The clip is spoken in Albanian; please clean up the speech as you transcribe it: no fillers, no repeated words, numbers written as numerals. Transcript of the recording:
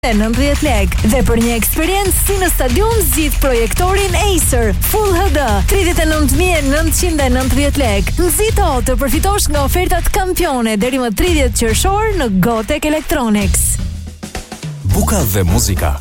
90 lek dhe për një eksperiencë si në stadium zgjidh projektorin Acer Full HD 39.990 lek. Nxito të përfitosh nga ofertat kampione deri më 30 qershor në Gotek Electronics. Buka dhe muzika